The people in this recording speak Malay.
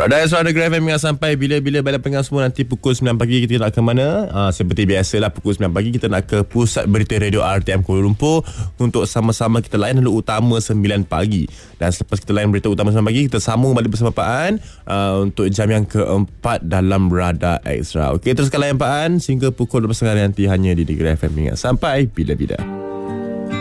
Radar Suara Grab FM sampai bila-bila balik pendengar semua. Nanti pukul 9 pagi kita nak ke mana? Seperti biasalah, pukul 9 pagi kita nak ke Pusat Berita Radio RTM Kuala Lumpur untuk sama-sama kita layan dulu utama 9 pagi. Dan selepas kita layan berita utama 9 pagi, kita sambung balik bersama Pak An untuk jam yang keempat dalam Radar Extra. Okey, teruskan layan Pak An sehingga pukul 12.30 nanti hanya di Grab FM. Sampai bila-bila.